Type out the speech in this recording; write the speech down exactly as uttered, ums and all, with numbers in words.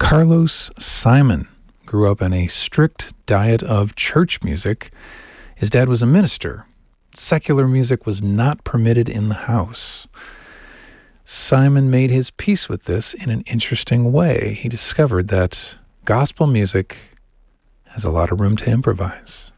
Carlos Simon grew up on a strict diet of church music. His dad was a minister. Secular music was not permitted in the house. Simon made his peace with this in an interesting way. He discovered that gospel music has a lot of room to improvise.